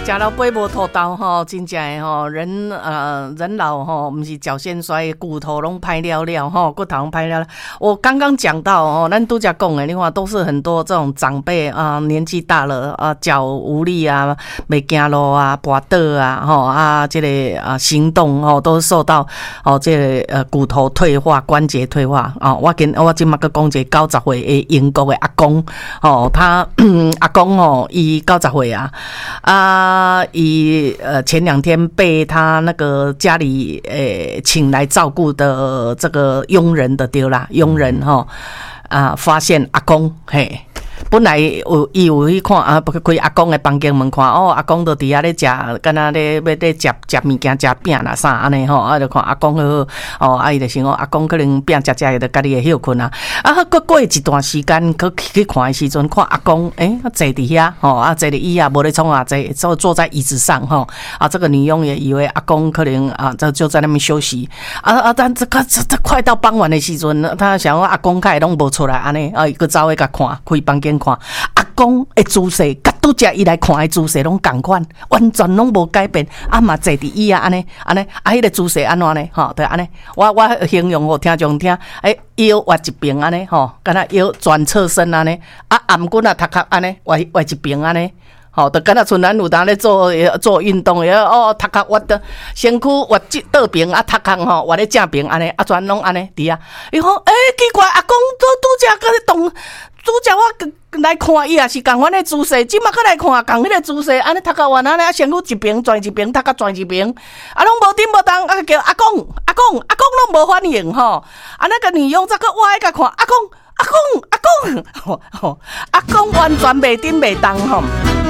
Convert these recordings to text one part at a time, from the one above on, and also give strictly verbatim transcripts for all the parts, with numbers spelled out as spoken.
食老八无土豆吼，真正诶吼，人呃人老吼，不是脚先衰，骨头拢歹了了吼，骨头拢歹了了。我刚刚讲到哦，咱拄则讲诶，你看都是很多这种长辈啊、呃，年纪大了啊，脚无力啊，袂行路啊，跋倒啊，吼啊，这个啊行动哦，都受到哦这个呃骨头退化、关节退化啊、哦。我今我今麦个讲一个九十岁诶英国诶阿公哦，他阿公哦，伊九十岁啊啊。他以呃前两天被他那个家里诶请来照顾的这个佣人的丢啦，佣人哈啊发现阿公嘿。本来有伊有去看啊，开阿公的房间门看哦，阿公都伫遐咧食，敢若咧要咧食食物件、食饼啦啥安尼吼，啊就看阿公好哦，啊伊就想讲阿公可能饼食食的，家己会休困啊。啊，过过一段时间，去去看的时阵，看阿公诶，坐伫遐吼，啊坐伫椅啊，无咧创啊，坐坐坐在椅子上吼，啊这个女佣也以为阿公可能啊，就就在那边休息啊啊，但这个这这快到傍晚的时阵，他想讲阿公开拢无出来安尼，啊伊个走去甲看，开房间。看阿公的姿势，甲拄则伊来看的姿势拢同款，完全拢无改变。啊嘛坐伫椅啊，安尼安尼，啊迄个姿势安怎呢？吼，对安尼。我我形容互听众听，诶、欸，腰歪一边安尼，吼，敢若腰转侧身安尼，啊颔骨啊头壳安尼歪歪一边安尼。吼，就敢若像咱有当咧做做运动诶，哦，头壳屈的，身躯屈倒边啊，头壳吼屈咧正边安尼，啊全拢安尼伫啊。伊讲，诶、欸，奇怪，阿公都拄则搁咧动。拄则我来看伊也是共款的姿势，即马搁来看共迄个姿势，安尼头壳弯安尼，啊身躯一边转一边，头壳转一边，啊拢无顶无动，啊叫阿公阿公阿公拢无反应吼，啊那个女佣则搁歪甲看阿公阿公阿公，吼吼阿公完全袂顶袂动吼。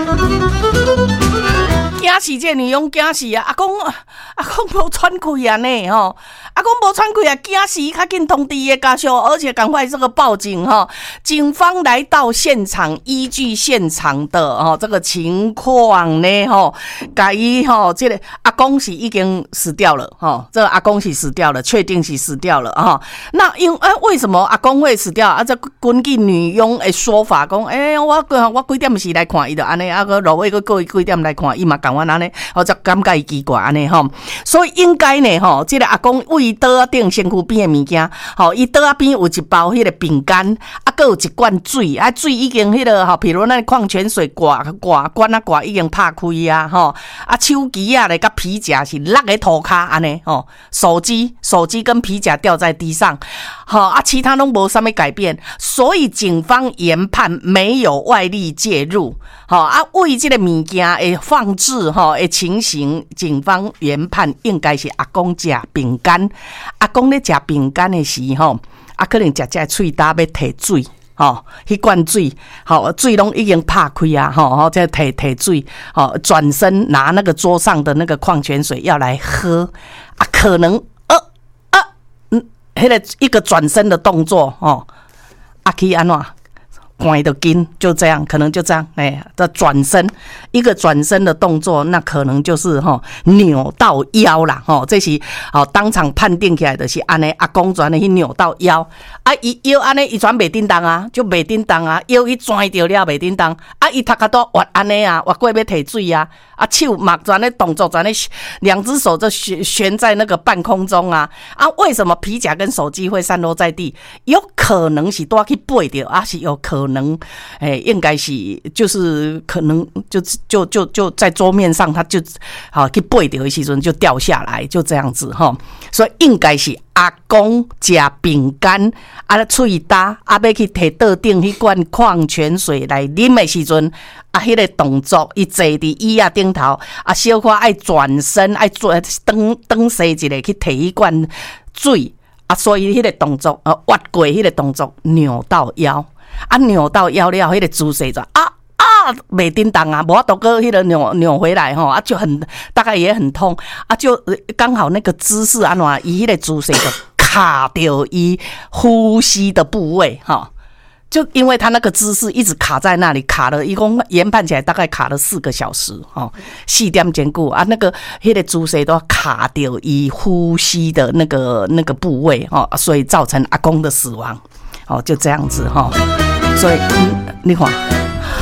惊死这女佣惊死啊！阿公阿公无喘气啊呢吼，阿公无喘气啊，惊死！较紧通知伊的家属，而且赶快这个报警哈。警方来到现场，依据现场的哦这个情况呢吼，甲伊吼这个阿公是已经死掉了哈，这个阿公是死掉了，确定是死掉了哈。那因哎为什么阿公会死掉啊？这根据女佣的说法讲，哎、欸、我我几点时来看伊的安尼，啊个落尾个过几点来看伊嘛。讲完安尼，我则感觉奇怪安尼吼，所以应该呢吼，这个阿公为桌仔顶身躯边的物件，吼，伊桌仔边有一包迄个饼干，啊，搁有一罐水，啊，水已经迄个吼，比如咱矿泉水挂挂罐啊挂已经拍开啊，吼，啊，手机啊咧甲皮夹是落在涂骹安尼吼，手机手机跟皮夹掉在地上，好啊，其他拢无啥物改变，所以警方研判没有外力介入，好啊，为这个物件诶放置。吼，诶情形，警方研判应该是阿公食饼干，阿公咧食饼干的时候，啊可能食食喙焦要摕水，吼，迄罐水，吼，水拢已经拍开啊，吼，吼，再摕摕水，吼，转身拿那个桌上的那个矿泉水要来喝，啊，可能，呃，啊，嗯，迄个一个转身的动作，吼，啊去安怎？关的筋就这样，可能就这样，哎，的转身一个转身的动作，那可能就是哈扭到腰啦，哈，这是好当场判定起来的是安尼，阿公转的去扭到腰，啊，伊腰安尼伊转袂叮当啊，就袂叮当啊，腰一转掉了袂叮当，啊，伊头壳都滑安尼啊，滑过要摕水啊，啊，手嘛转的动作转的，两只手就悬悬在那个半空中啊，啊，为什么皮夹跟手机会散落在地？有可能是多去背掉，啊，是有可能。可能，哎，应该是就是可能就就就就在桌面上，他就好去背掉的时阵就掉下来，就这样子哈。所以应该是阿公食饼干，啊，喙焦，啊，要去摕桌顶迄罐矿泉水来啉的时阵，啊，迄、那个动作，伊坐伫椅仔顶头，啊，小可爱转身，爱转转转西一个去摕迄罐水，啊，所以迄个动作，呃，滑过迄个动作扭到腰。啊，扭到腰了，迄个姿势就啊啊，袂叮当啊，无法度个迄个扭扭回来吼，啊就很大概也很痛啊，就刚好那个姿势安怎，伊迄个姿势就卡到伊呼吸的部位哈，就因为他那个姿势一直卡在那里，卡了一共研判起来大概卡了四个小时哈，四点钟久啊，那个迄个姿势都卡到伊呼吸的那个那个部位哈，所以造成阿公的死亡。哦，就这样子哈，所以、嗯、你看，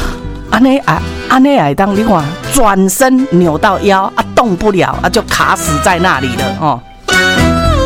安尼啊，安尼会当你看，转身扭到腰啊，动不了啊，就卡死在那里了哦。